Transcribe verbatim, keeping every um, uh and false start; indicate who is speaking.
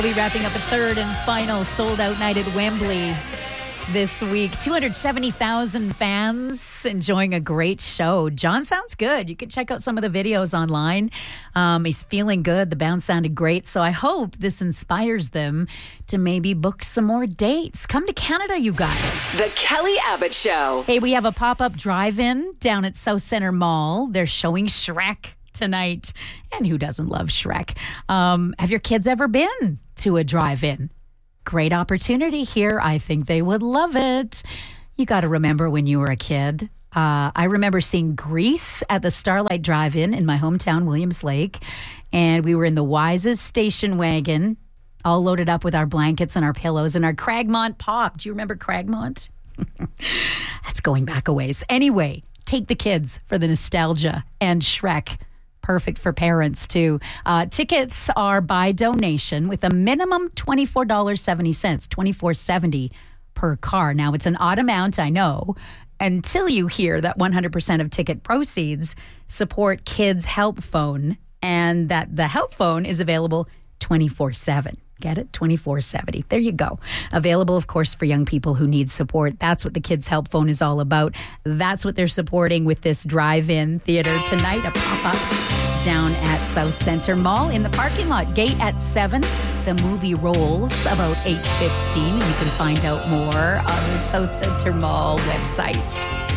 Speaker 1: We'll be wrapping up a third and final sold-out night at Wembley this week. two hundred seventy thousand fans enjoying a great show. John sounds good. You can check out some of the videos online. Um, he's feeling good. The band sounded great. So I hope this inspires them to maybe book some more dates. Come to Canada, you guys.
Speaker 2: The Kelly Abbott Show.
Speaker 1: Hey, we have a pop-up drive-in down at South Centre Mall. They're showing Shrek tonight. And who doesn't love Shrek? Um, have your kids ever been to a drive-in? Great opportunity here. I think they would love it. You got to remember when you were a kid. Uh, I remember seeing Grease at the Starlight Drive-In in my hometown, Williams Lake. And we were in the Wise's station wagon, all loaded up with our blankets and our pillows and our Cragmont Pop. Do you remember Cragmont? That's going back a ways. Anyway, take the kids for the nostalgia and Shrek. Perfect for parents, too. Uh, tickets are by donation with a minimum twenty-four dollars and seventy cents, twenty-four dollars and seventy cents per car. Now, it's an odd amount, I know, until you hear that one hundred percent of ticket proceeds support Kids Help Phone and that the Help Phone is available twenty-four seven. Get it? twenty-four seventy. There you go. Available, of course, for young people who need support. That's what the Kids Help Phone is all about. That's what they're supporting with this drive-in theater tonight, a pop-up down at South Centre Mall in the parking lot. Gate at seven. The movie rolls about eight fifteen. You can find out more on the South Centre Mall website.